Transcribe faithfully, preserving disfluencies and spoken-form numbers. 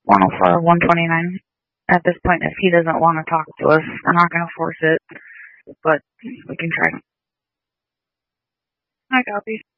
one oh four, one twenty-nine. At this point, if he doesn't want to talk to us, we're not going to force it, but we can try. I copy.